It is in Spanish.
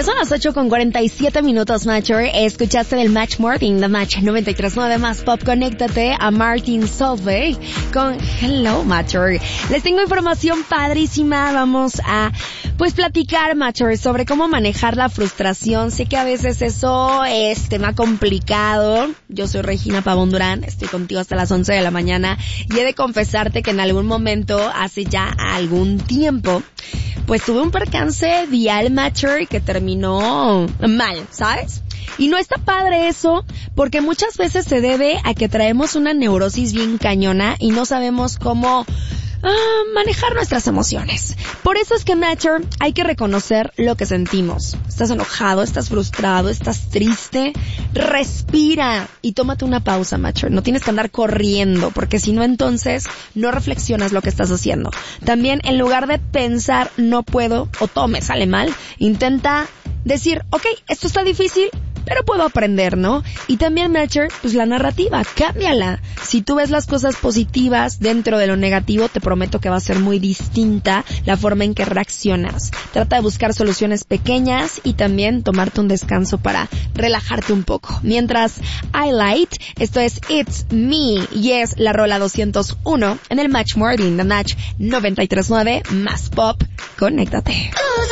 Ya son las 8:47, Matcher. Escuchaste del Match Morning, The Match 93.9 más Pop. Conéctate a Martin Solveig con Hello, Matcher. Les tengo información padrísima. Vamos a, platicar, Matcher, sobre cómo manejar la frustración. Sé que a veces eso es tema complicado. Yo soy Regina Pavón Durán. Estoy contigo hasta las 11 de la mañana. Y he de confesarte que en algún momento, hace ya algún tiempo, tuve un percance vial, Matcher, que terminó mal, ¿sabes? Y no está padre eso, porque muchas veces se debe a que traemos una neurosis bien cañona y no sabemos cómo manejar nuestras emociones. Por eso es que, Matcher, hay que reconocer lo que sentimos. Estás enojado, estás frustrado, estás triste. Respira y tómate una pausa, Matcher. No tienes que andar corriendo, porque si no, entonces no reflexionas lo que estás haciendo. También, en lugar de pensar no puedo o todo me sale mal, intenta decir, ok, esto está difícil, pero puedo aprender, ¿no? Y también, Matcher, la narrativa, cámbiala. Si tú ves las cosas positivas dentro de lo negativo, te prometo que va a ser muy distinta la forma en que reaccionas. Trata de buscar soluciones pequeñas y también tomarte un descanso para relajarte un poco. Mientras, Highlight, esto es It's Me, y es la rola 201 en el Match Morning, The Match 93.9 más Pop. Conéctate.